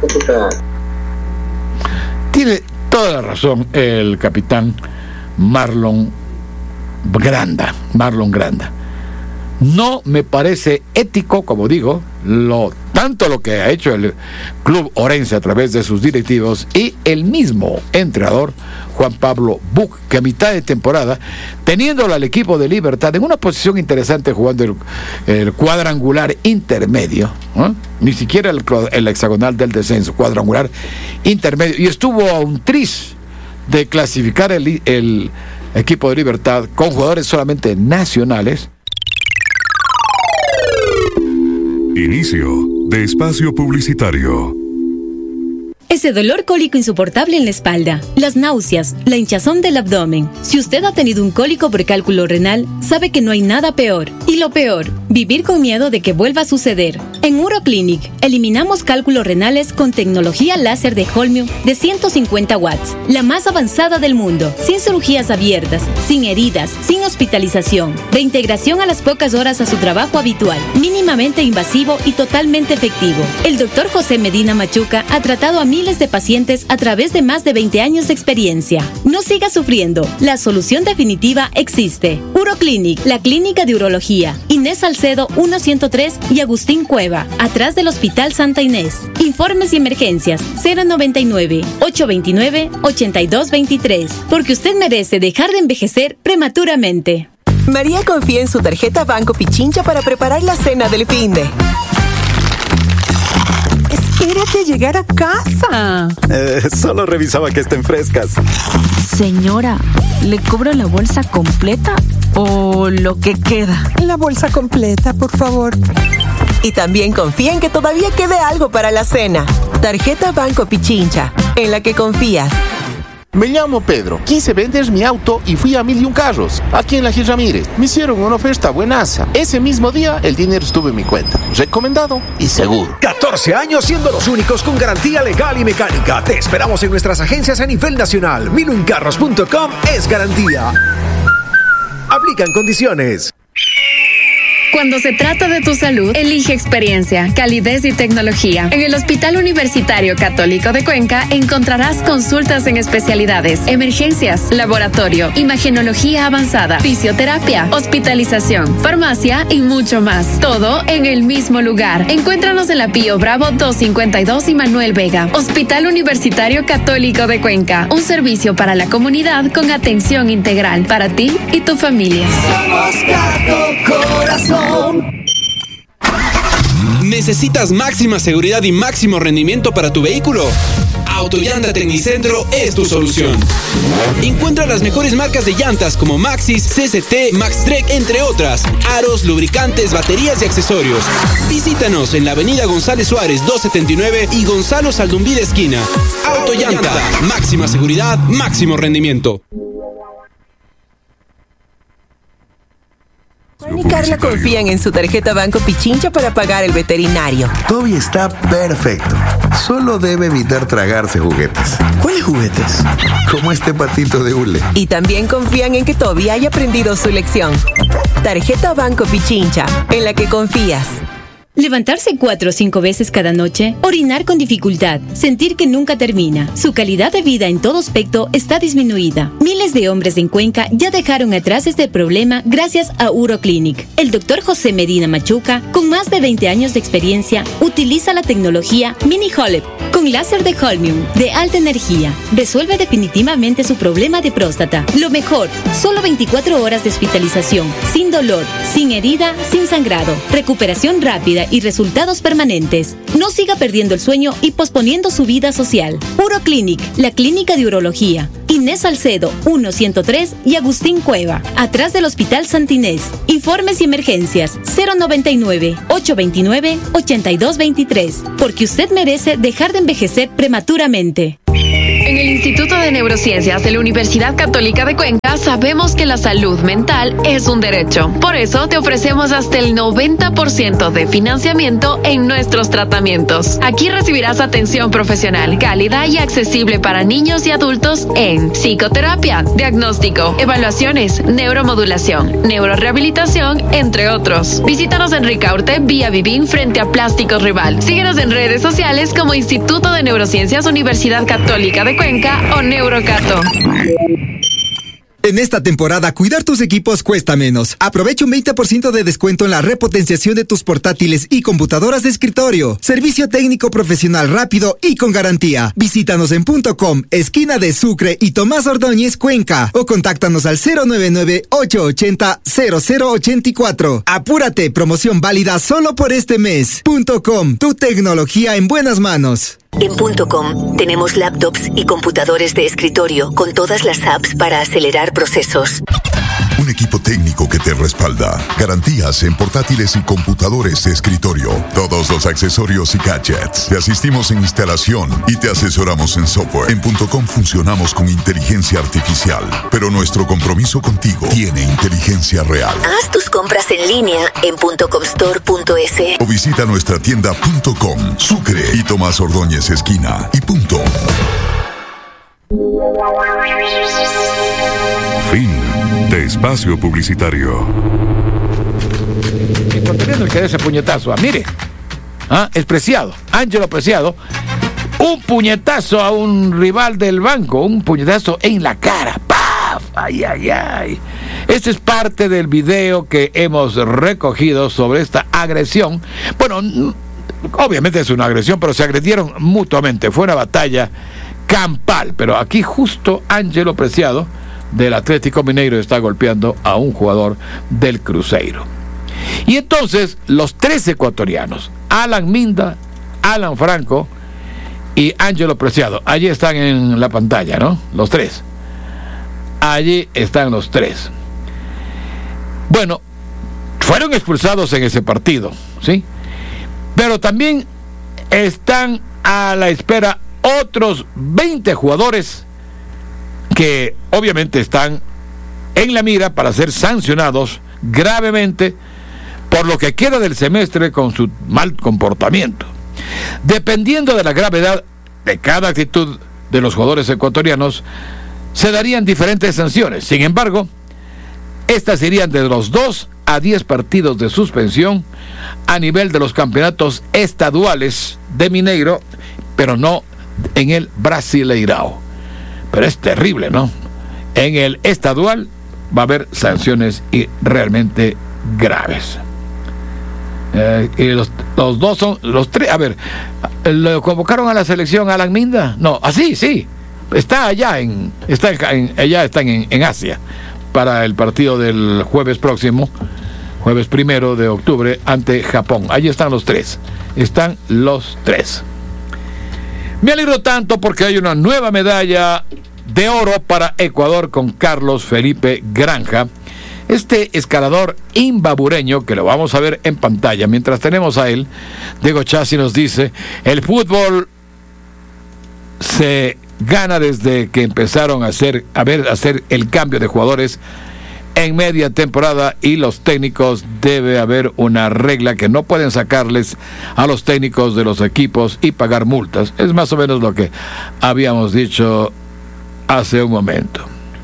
Speaker 1: Tiene toda la razón el capitán Marlon Granda, Marlon Granda. No me parece ético, como digo, lo tanto lo que ha hecho el Club Orense a través de sus directivos y el mismo entrenador Juan Pablo Buch, que a mitad de temporada, teniéndolo al equipo de Libertad en una posición interesante jugando el, el cuadrangular intermedio, ¿eh? Ni siquiera el, el hexagonal del descenso, cuadrangular intermedio, y estuvo a un tris de clasificar el, el equipo de Libertad con jugadores solamente nacionales.
Speaker 10: Inicio de espacio publicitario.
Speaker 11: Ese dolor cólico insoportable en la espalda, las náuseas, la hinchazón del abdomen. Si usted ha tenido un cólico por cálculo renal, sabe que no hay nada peor. Y lo peor, vivir con miedo de que vuelva a suceder. En Uroclinic, eliminamos cálculos renales con tecnología láser de Holmium de ciento cincuenta watts, la más avanzada del mundo, sin cirugías abiertas, sin heridas, sin hospitalización, reintegración a las pocas horas a su trabajo habitual, mínimamente invasivo y totalmente efectivo. El doctor José Medina Machuca ha tratado a miles de pacientes a través de más de veinte años de experiencia. No siga sufriendo, la solución definitiva existe. Uroclinic, la clínica de urología, Inés Salcedo ciento tres y Agustín Cueva, atrás del Hospital Santa Inés. Informes y emergencias cero noventa y nueve, ochocientos veintinueve, ochenta y dos veintitrés, porque usted merece dejar de envejecer prematuramente.
Speaker 12: María confía en su tarjeta Banco Pichincha para preparar la cena del finde.
Speaker 13: Espérate a llegar a casa.
Speaker 14: Eh, solo revisaba que estén frescas.
Speaker 13: Señora, ¿le cobro la bolsa completa o lo que queda?
Speaker 15: La bolsa completa, por favor.
Speaker 12: Y también confía en que todavía quede algo para la cena. Tarjeta Banco Pichincha, en la que confías.
Speaker 16: Me llamo Pedro, quise vender mi auto y fui a Mil y Un Carros, aquí en la Gil Ramírez. Me hicieron una oferta buenaza. Ese mismo día, el dinero estuvo en mi cuenta. Recomendado y seguro.
Speaker 17: catorce años siendo los únicos con garantía legal y mecánica. Te esperamos en nuestras agencias a nivel nacional. mil un carros punto com es garantía. Aplican condiciones.
Speaker 18: Cuando se trata de tu salud, elige experiencia, calidez y tecnología. En el Hospital Universitario Católico de Cuenca encontrarás consultas en especialidades, emergencias, laboratorio, imagenología avanzada, fisioterapia, hospitalización, farmacia y mucho más. Todo en el mismo lugar. Encuéntranos en la Pío Bravo doscientos cincuenta y dos y Manuel Vega. Hospital Universitario Católico de Cuenca. Un servicio para la comunidad con atención integral para ti y tu familia.
Speaker 19: Somos Cato Corazón.
Speaker 20: ¿Necesitas máxima seguridad y máximo rendimiento para tu vehículo? Autollanta Tecnicentro es tu solución. Encuentra las mejores marcas de llantas como Maxxis, C C T, Maxtrek, entre otras. Aros, lubricantes, baterías y accesorios. Visítanos en la avenida González Suárez doscientos setenta y nueve y Gonzalo Saldumbí de esquina. Autollanta, máxima seguridad, máximo rendimiento.
Speaker 12: Juan y Carla confían en su tarjeta Banco Pichincha para pagar el veterinario.
Speaker 21: Toby está perfecto. Solo debe evitar tragarse juguetes.
Speaker 17: ¿Cuáles juguetes?
Speaker 21: Como este patito de hule.
Speaker 12: Y también confían en que Toby haya aprendido su lección. Tarjeta Banco Pichincha, en la que confías.
Speaker 11: Levantarse cuatro o cinco veces cada noche, orinar con dificultad, sentir que nunca termina. Su calidad de vida en todo aspecto está disminuida. Miles de hombres en Cuenca ya dejaron atrás este problema gracias a Uroclinic. El doctor José Medina Machuca, con más de veinte años de experiencia, utiliza la tecnología Mini Holep, con Con láser de Holmium, de alta energía, resuelve definitivamente su problema de próstata. Lo mejor, solo veinticuatro horas de hospitalización, sin dolor, sin herida, sin sangrado, recuperación rápida y resultados permanentes. No siga perdiendo el sueño y posponiendo su vida social. Uroclinic, la clínica de urología. Inés Salcedo, uno ciento tres y Agustín Cueva, atrás del Hospital Santa Inés. Informes y emergencias cero noventa y nueve, ochocientos veintinueve, ochenta y dos veintitrés, porque usted merece dejar de envejecer prematuramente.
Speaker 18: En el Instituto de Neurociencias de la Universidad Católica de Cuenca sabemos que la salud mental es un derecho. Por eso te ofrecemos hasta el noventa por ciento de financiamiento en nuestros tratamientos. Aquí recibirás atención profesional, cálida y accesible para niños y adultos en psicoterapia, diagnóstico, evaluaciones, neuromodulación, neurorehabilitación, entre otros. Visítanos en Ricaurte, vía Vivín, frente a Plásticos Rival. Síguenos en redes sociales como Instituto de Neurociencias Universidad Católica de Cuenca o Neurocato.
Speaker 2: En esta temporada, cuidar tus equipos cuesta menos. Aprovecha un veinte por ciento de descuento en la repotenciación de tus portátiles y computadoras de escritorio. Servicio técnico profesional rápido y con garantía. Visítanos en punto com, esquina de Sucre y Tomás Ordóñez, Cuenca. O contáctanos al cero nueve nueve, ocho ocho cero, cero cero ocho cuatro. Apúrate, promoción válida solo por este mes. Punto com, tu tecnología en buenas manos.
Speaker 22: En punto com tenemos laptops y computadores de escritorio con todas las apps para acelerar procesos.
Speaker 10: Un equipo técnico que te respalda. Garantías en portátiles y computadores de escritorio. Todos los accesorios y gadgets. Te asistimos en instalación y te asesoramos en software. En punto com funcionamos con inteligencia artificial, pero nuestro compromiso contigo tiene inteligencia real.
Speaker 22: Haz tus compras en línea en punto com store punto es.
Speaker 10: O visita nuestra tienda punto com, Sucre y Tomás Ordóñez esquina y punto. Fin de espacio publicitario.
Speaker 1: El contenido el que da ese puñetazo, ah, mire, ah, es Preciado, Ángelo Preciado, un puñetazo a un rival del banco, un puñetazo en la cara, ¡paf! Ay, ay, ay. Este es parte del video que hemos recogido sobre esta agresión. Bueno, obviamente es una agresión, pero se agredieron mutuamente, fue una batalla campal, pero aquí justo Ángelo Preciado del Atlético Mineiro está golpeando a un jugador del Cruzeiro. Y entonces los tres ecuatorianos, Alan Minda, Alan Franco y Ángelo Preciado, allí están en la pantalla, ¿no? Los tres. Allí están los tres. Bueno, fueron expulsados en ese partido, ¿sí? Pero también están a la espera otros veinte jugadores que obviamente están en la mira para ser sancionados gravemente por lo que queda del semestre con su mal comportamiento. Dependiendo de la gravedad de cada actitud de los jugadores ecuatorianos, se darían diferentes sanciones. Sin embargo, estas irían de los dos a diez partidos de suspensión a nivel de los campeonatos estaduales de Mineiro, pero no en el Brasileirao. Pero es terrible, ¿no? En el estadual va a haber sanciones y realmente graves. Eh, y los, los dos son, los tres, a ver, ¿lo convocaron a la selección Alan Minda? No, así, sí, está allá en, está en, allá están en, en Asia para el partido del jueves próximo, jueves primero de octubre ante Japón. Allí están los tres, están los tres. Me alegro tanto porque hay una nueva medalla de oro para Ecuador con Carlos Felipe Granja. Este escalador imbabureño, que lo vamos a ver en pantalla, mientras tenemos a él, Diego Chassi nos dice, el fútbol se gana desde que empezaron a hacer, a ver, a hacer el cambio de jugadores en media temporada y los técnicos, debe haber una regla que no pueden sacarles a los técnicos de los equipos y pagar multas. Es más o menos lo que habíamos dicho hace un momento.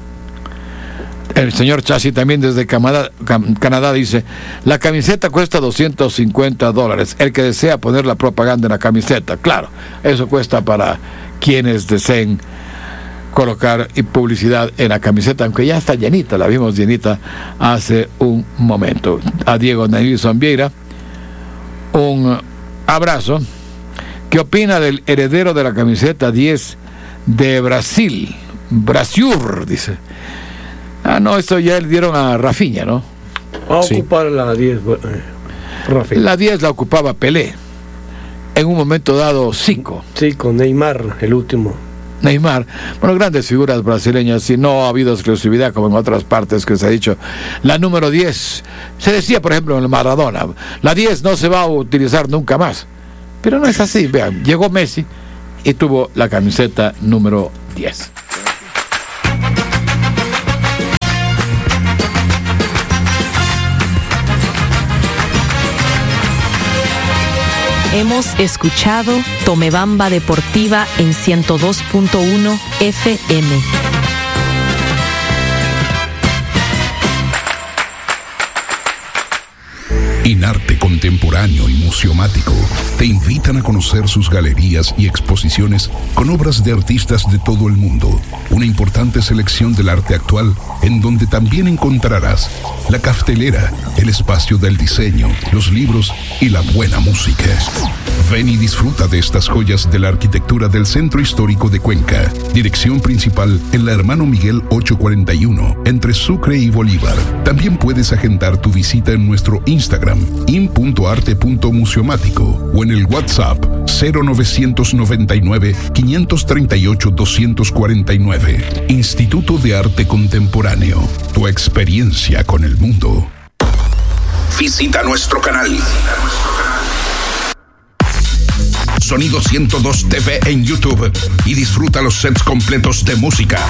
Speaker 1: El señor Chassi también desde Canadá, Canadá dice, la camiseta cuesta doscientos cincuenta dólares. El que desea poner la propaganda en la camiseta, claro, eso cuesta para quienes deseen colocar y publicidad en la camiseta, aunque ya está llenita, la vimos llenita hace un momento. A Diego Nelson Vieira, un abrazo. ¿Qué opina del heredero de la camiseta diez de Brasil? Brasil, dice. Ah, no, esto ya le dieron a Rafinha, ¿no?
Speaker 3: Va a sí. ocupar la diez. Eh, Rafinha.
Speaker 1: La diez la ocupaba Pelé. En un momento dado, cinco.
Speaker 3: Sí, con Neymar, el último.
Speaker 1: Neymar. Bueno, grandes figuras brasileñas, y no ha habido exclusividad como en otras partes que se ha dicho. La número diez, se decía, por ejemplo, en el Maradona, la diez no se va a utilizar nunca más. Pero no es así. Vean, llegó Messi y tuvo la camiseta número diez.
Speaker 4: Hemos escuchado Tomebamba Deportiva en ciento dos punto uno F M.
Speaker 5: Inarte Contemporáneo y Museomático te invitan a conocer sus galerías y exposiciones con obras de artistas de todo el mundo. Una importante selección del arte actual, en donde también encontrarás la cartelera, el espacio del diseño, los libros y la buena música. Ven y disfruta de estas joyas de la arquitectura del Centro Histórico de Cuenca. Dirección principal en la Hermano Miguel ochocientos cuarenta y uno, entre Sucre y Bolívar. También puedes agendar tu visita en nuestro Instagram, in punto arte punto museomático, o en el WhatsApp cero novecientos noventa y nueve, quinientos treinta y ocho, doscientos cuarenta y nueve. Instituto de Arte Contemporáneo. Tu experiencia con el mundo. Visita nuestro canal. Sonido ciento dos T V en YouTube y disfruta los sets completos de música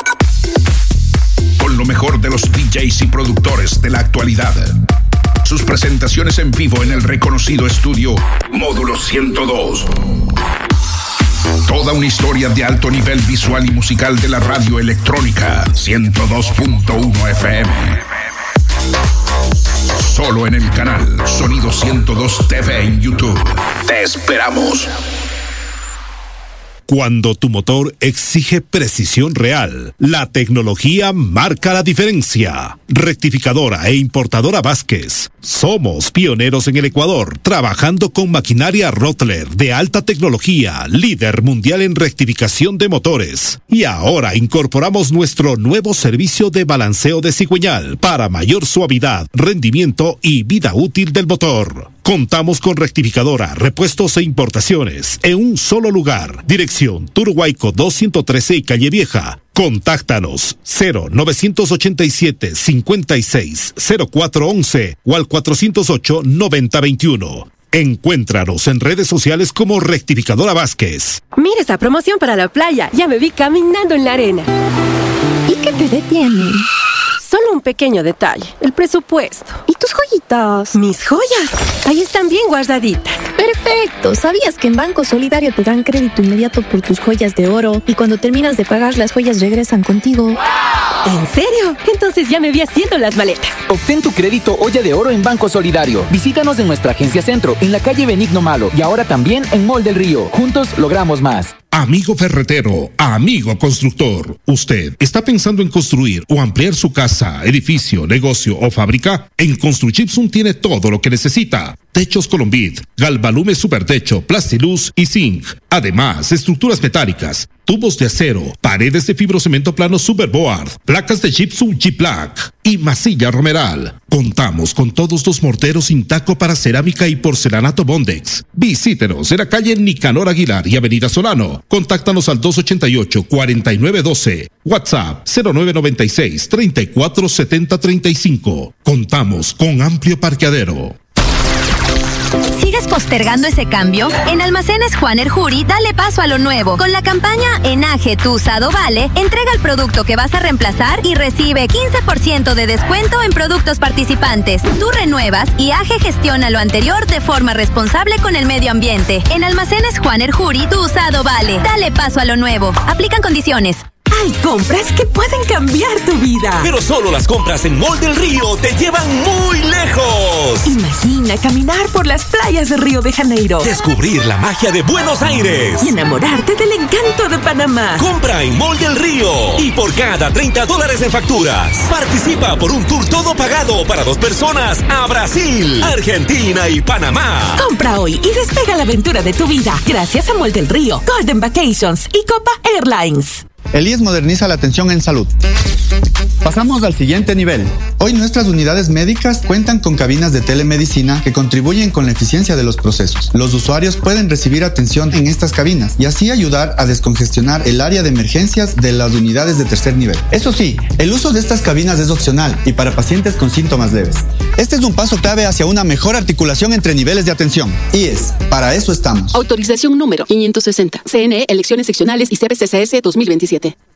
Speaker 5: con lo mejor de los D Js y productores de la actualidad. Sus presentaciones en vivo en el reconocido estudio Módulo ciento dos. Toda una historia de alto nivel visual y musical de la radio electrónica ciento dos punto uno F M. Solo en el canal Sonido ciento dos T V en YouTube. Te esperamos.
Speaker 23: Cuando tu motor exige precisión real, la tecnología marca la diferencia. Rectificadora e importadora Vázquez. Somos pioneros en el Ecuador, trabajando con maquinaria Rottler de alta tecnología, líder mundial en rectificación de motores. Y ahora incorporamos nuestro nuevo servicio de balanceo de cigüeñal para mayor suavidad, rendimiento y vida útil del motor. Contamos con rectificadora, repuestos e importaciones en un solo lugar. Dirección Turhuayco doscientos trece y Calle Vieja. Contáctanos cero novecientos ochenta y siete, cincuenta y seis, cero cuatro once o al cuatrocientos ocho, noventa veintiuno. Encuéntranos en redes sociales como Rectificadora Vázquez.
Speaker 24: Mira esta promoción para la playa. Ya me vi caminando en la arena.
Speaker 25: ¿Y qué te detiene?
Speaker 24: Solo un pequeño detalle, el presupuesto.
Speaker 25: ¿Y tus joyitas?
Speaker 24: Mis joyas, ahí están bien guardaditas.
Speaker 25: Perfecto. ¿Sabías que en Banco Solidario te dan crédito inmediato por tus joyas de oro y cuando terminas de pagar las joyas regresan contigo? ¡Wow!
Speaker 24: ¿En serio? Entonces ya me vi haciendo las maletas.
Speaker 26: Obtén tu crédito olla de oro en Banco Solidario. Visítanos en nuestra agencia Centro, en la calle Benigno Malo y ahora también en Mall del Río. Juntos logramos más.
Speaker 5: Amigo ferretero, amigo constructor, ¿usted está pensando en construir o ampliar su casa, edificio, negocio o fábrica? En Construchipsum tiene todo lo que necesita. Techos Colombit, Galvalume Supertecho, Plastiluz y Zinc. Además, estructuras metálicas, tubos de acero, paredes de fibrocemento plano Superboard, placas de Gypsum G-Plaque y masilla Romeral. Contamos con todos los morteros Intaco para cerámica y porcelanato Bondex. Visítenos en la calle Nicanor Aguilar y Avenida Solano. Contáctanos al dos ochenta y ocho, cuarenta y nueve doce. WhatsApp cero nueve noventa y seis, treinta y cuatro setenta treinta y cinco. Contamos con amplio parqueadero.
Speaker 27: ¿Sigues postergando ese cambio? En Almacenes Juan Erjuri, dale paso a lo nuevo. Con la campaña Enaje tu usado vale, entrega el producto que vas a reemplazar y recibe quince por ciento de descuento en productos participantes. Tú renuevas y A G E gestiona lo anterior de forma responsable con el medio ambiente. En Almacenes Juan Erjuri, tu usado vale. Dale paso a lo nuevo. Aplican condiciones.
Speaker 6: Hay compras que pueden cambiar tu vida.
Speaker 7: Pero solo las compras en Mall del Río te llevan muy lejos.
Speaker 6: Imagina caminar por las playas de Río de Janeiro.
Speaker 7: Descubrir la magia de Buenos Aires.
Speaker 6: Y enamorarte del encanto de Panamá.
Speaker 7: Compra en Mall del Río. Y por cada treinta dólares en facturas, participa por un tour todo pagado para dos personas a Brasil, Argentina y Panamá.
Speaker 6: Compra hoy y despega la aventura de tu vida. Gracias a Mall del Río, Golden Vacations y Copa Airlines.
Speaker 8: El I E S moderniza la atención en salud. Pasamos al siguiente nivel. Hoy nuestras unidades médicas cuentan con cabinas de telemedicina que contribuyen con la eficiencia de los procesos. Los usuarios pueden recibir atención en estas cabinas y así ayudar a descongestionar el área de emergencias de las unidades de tercer nivel. Eso sí, el uso de estas cabinas es opcional y para pacientes con síntomas leves. Este es un paso clave hacia una mejor articulación entre niveles de atención. I E S, para eso estamos.
Speaker 9: Autorización número quinientos sesenta. C N E, elecciones seccionales y C B C C S dos mil veintisiete.